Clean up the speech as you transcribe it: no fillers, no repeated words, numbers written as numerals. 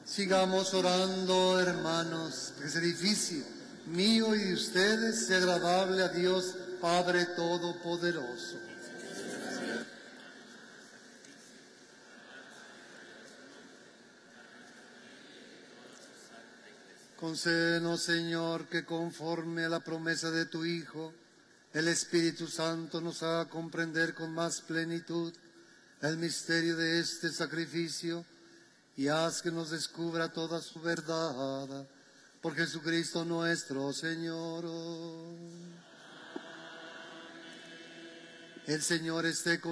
Sigamos orando, hermanos, que el sacrificio mío y de ustedes sea agradable a Dios Padre Todopoderoso. Concédenos, Señor, que conforme a la promesa de tu Hijo, el Espíritu Santo nos haga comprender con más plenitud el misterio de este sacrificio y haz que nos descubra toda su verdad. Por Jesucristo nuestro Señor. El Señor esté con